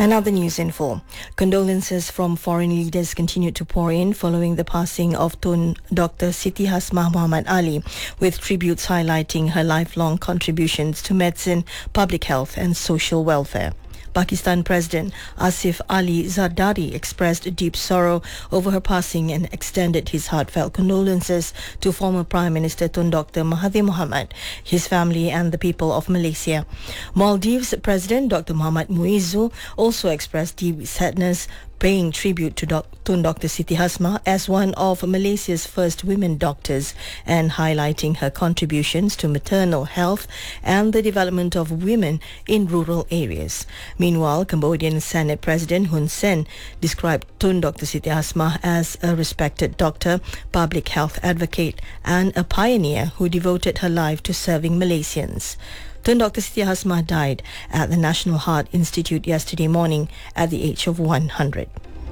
Another news info. Condolences from foreign leaders continued to pour in following the passing of Tun Dr. Siti Hasmah Muhammad Ali, with tributes highlighting her lifelong contributions to medicine, public health and social welfare. Pakistan President Asif Ali Zardari expressed deep sorrow over her passing and extended his heartfelt condolences to former Prime Minister Tun Dr. Mahathir Mohamad, his family and the people of Malaysia. Maldives President Dr. Muhammad Muizzu also expressed deep sadness, paying tribute to Tun Dr. Siti Hasmah as one of Malaysia's first women doctors and highlighting her contributions to maternal health and the development of women in rural areas. Meanwhile, Cambodian Senate President Hun Sen described Tun Dr. Siti Hasmah as a respected doctor, public health advocate and a pioneer who devoted her life to serving Malaysians. Tun Dr. Siti Hasmah died at the National Heart Institute yesterday morning at the age of 100.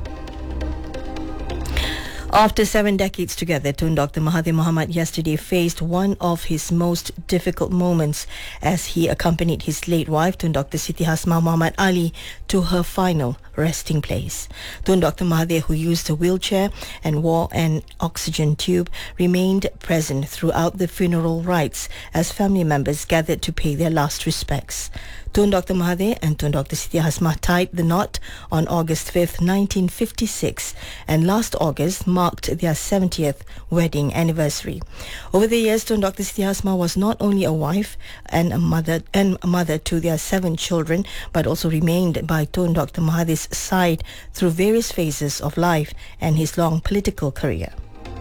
After 7 decades together, Tun Dr. Mahathir Mohamad yesterday faced one of his most difficult moments as he accompanied his late wife, Tun Dr. Siti Hasmah Muhammad Ali, to her final resting place. Tun Dr. Mahathir, who used a wheelchair and wore an oxygen tube, remained present throughout the funeral rites as family members gathered to pay their last respects. Tun Dr. Mahathir and Tun Dr. Siti Hasmah tied the knot on August 5th, 1956, and last August marked their 70th wedding anniversary. Over the years, Tun Dr. Siti Hasmah was not only a wife and a mother to their 7 children, but also remained by Tun Dr. Mahathir's side through various phases of life and his long political career.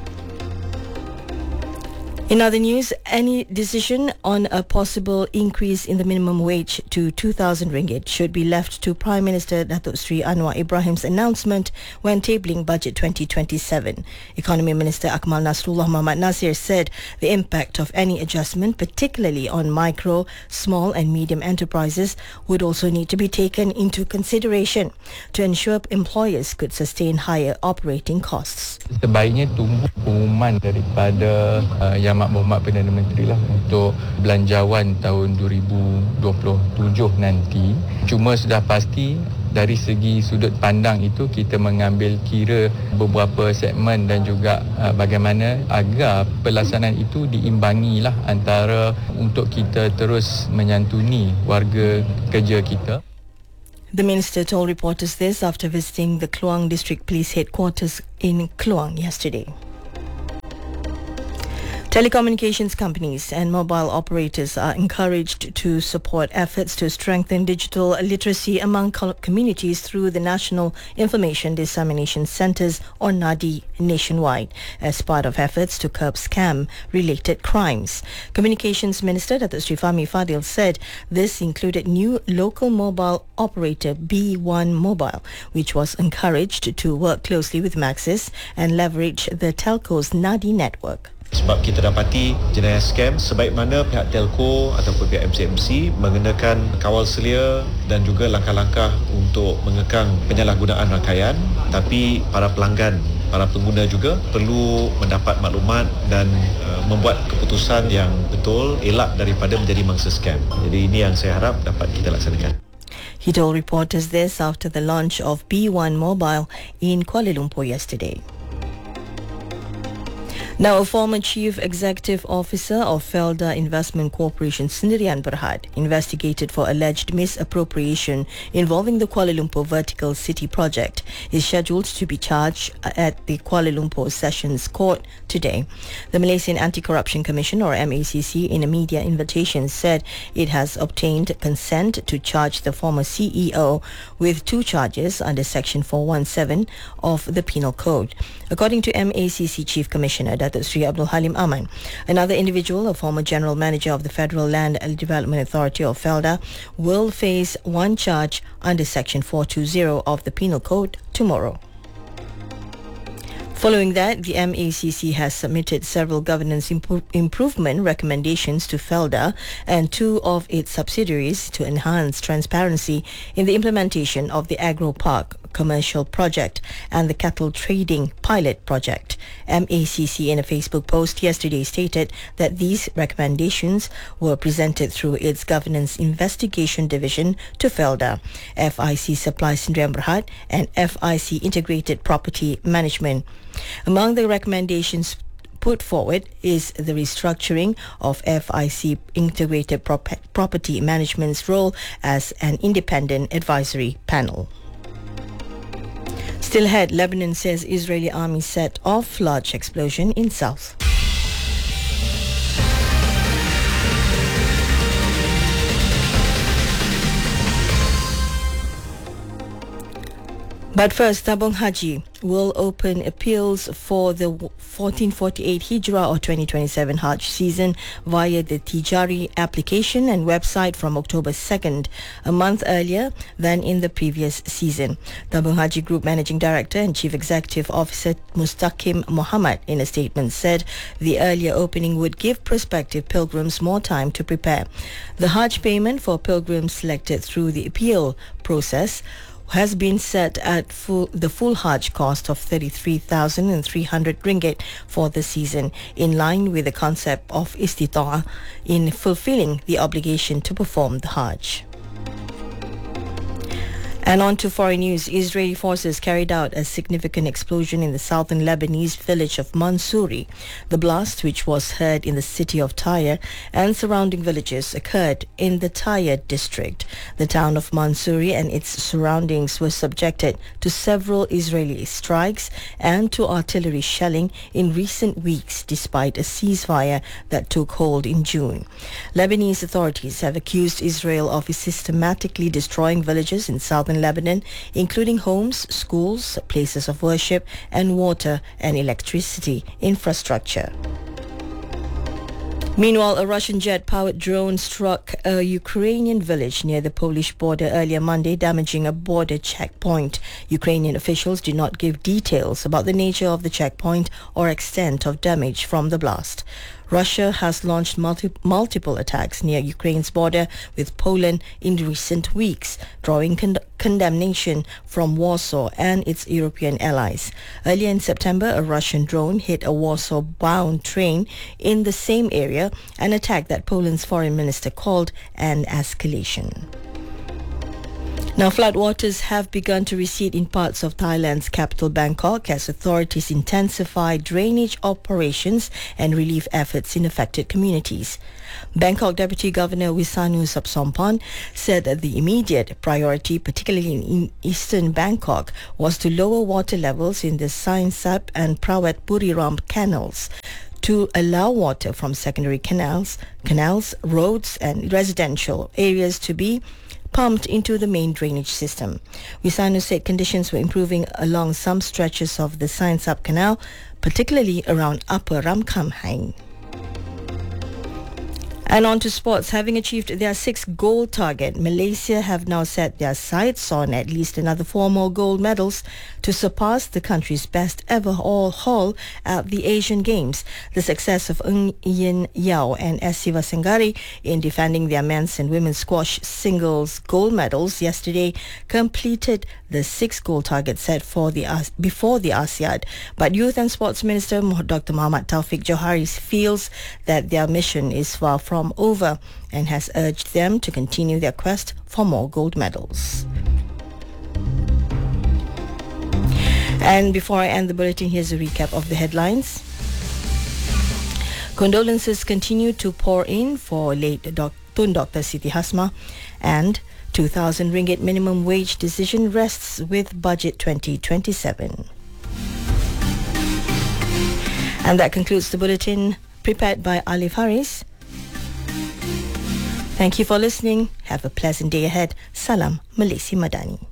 In other news, any decision on a possible increase in the minimum wage to 2,000 ringgit should be left to Prime Minister Datuk Sri Anwar Ibrahim's announcement when tabling Budget 2027. Economy Minister Akmal Nasrullah Muhammad Nasir said the impact of any adjustment, particularly on micro, small and medium enterprises, would also need to be taken into consideration to ensure employers could sustain higher operating costs. Sebaiknya tunggu pengumuman daripada Yang Berhormat Perdana Menteri lah untuk belanjawan tahun 2027 nanti. Cuma sudah pasti dari segi sudut pandang itu kita mengambil kira beberapa segmen dan juga bagaimana agar pelaksanaan itu diimbangi lah antara untuk kita terus menyantuni warga kerja kita. The minister told reporters this after visiting the Kluang District Police Headquarters in Kluang yesterday. Telecommunications companies and mobile operators are encouraged to support efforts to strengthen digital literacy among communities through the National Information Dissemination Centres, or NADI, nationwide, as part of efforts to curb scam-related crimes. Communications Minister Datuk Sri Fahmi Fadil said this included new local mobile operator B1 Mobile, which was encouraged to work closely with Maxis and leverage the telco's NADI network. Sebab kita dapati jenayah scam, sebaik mana pihak telco ataupun pihak MCMC mengenakan kawal selia dan juga langkah-langkah untuk mengekang penyalahgunaan rangkaian, tapi para pelanggan, para pengguna juga perlu mendapat maklumat dan membuat keputusan yang betul, elak daripada menjadi mangsa scam. Jadi ini yang saya harap dapat kita laksanakan. He told reporters this after the launch of B1 Mobile in Kuala Lumpur yesterday. Now, a former Chief Executive Officer of Felda Investment Corporation, Sendirian Berhad, investigated for alleged misappropriation involving the Kuala Lumpur Vertical City project, is scheduled to be charged at the Kuala Lumpur Sessions Court today. The Malaysian Anti-Corruption Commission, or MACC, in a media invitation said it has obtained consent to charge the former CEO with 2 charges under Section 417 of the Penal Code. According to MACC Chief Commissioner Datuk Sri Abdul Halim Aman, another individual, a former General Manager of the Federal Land Development Authority of Felda, will face 1 charge under Section 420 of the Penal Code tomorrow. Following that, the MACC has submitted several governance improvement recommendations to Felda and 2 of its subsidiaries to enhance transparency in the implementation of the Agro Park commercial project and the cattle trading pilot project. MACC in a Facebook post yesterday stated that these recommendations were presented through its Governance Investigation Division to FELDA, FIC Supply Sdn Bhd and FIC Integrated Property Management. Among the recommendations put forward is the restructuring of FIC Integrated Property Management's role as an independent advisory panel. Still ahead, Lebanon says Israeli army set off large explosion in south. But first, Tabung Haji will open appeals for the 1448 Hijrah or 2027 Hajj season via the Tijari application and website from October 2nd, a month earlier than in the previous season. Tabung Haji Group Managing Director and Chief Executive Officer Mustaqim Muhammad in a statement said the earlier opening would give prospective pilgrims more time to prepare. The Hajj payment for pilgrims selected through the appeal process has been set at the full Hajj cost of 33,300 ringgit for the season, in line with the concept of istita'ah in fulfilling the obligation to perform the Hajj. And on to foreign news. Israeli forces carried out a significant explosion in the southern Lebanese village of Mansouri. The blast, which was heard in the city of Tyre and surrounding villages, occurred in the Tyre district. The town of Mansouri and its surroundings were subjected to several Israeli strikes and to artillery shelling in recent weeks, despite a ceasefire that took hold in June. Lebanese authorities have accused Israel of systematically destroying villages in southern Lebanon, including homes, schools, places of worship, and water and electricity infrastructure. Meanwhile, a Russian jet-powered drone struck a Ukrainian village near the Polish border earlier Monday, damaging a border checkpoint. Ukrainian officials did not give details about the nature of the checkpoint or extent of damage from the blast. Russia has launched multiple attacks near Ukraine's border with Poland in recent weeks, drawing condemnation from Warsaw and its European allies. Earlier in September, a Russian drone hit a Warsaw-bound train in the same area, an attack that Poland's foreign minister called an escalation. Now, floodwaters have begun to recede in parts of Thailand's capital Bangkok as authorities intensify drainage operations and relief efforts in affected communities. Bangkok Deputy Governor Wisanu Sapsompan said that the immediate priority, particularly in eastern Bangkok, was to lower water levels in the Sainsap and Prawet Buriram canals to allow water from secondary canals, roads and residential areas to be pumped into the main drainage system. Wisanu said conditions were improving along some stretches of the Sainsap Canal, particularly around Upper Ramkhamhaeng. And on to sports. Having achieved their 6th gold target, Malaysia have now set their sights on at least another 4 more gold medals to surpass the country's best ever haul at the Asian Games. The success of Ng Yin Yao and S. Sivasangari in defending their men's and women's squash singles gold medals yesterday completed the 6th gold target set before the ASEAN. But Youth and Sports Minister Dr. Muhammad Taufik Johari feels that their mission is far from over and has urged them to continue their quest for more gold medals. And before I end the bulletin, here's a recap of the headlines. Condolences continue to pour in for late Tun Dr. Siti Hasmah, and 2,000 ringgit minimum wage decision rests with Budget 2027. And that concludes the bulletin prepared by Alif Haris. Thank you for listening. Have a pleasant day ahead. Salam Malaysia Madani.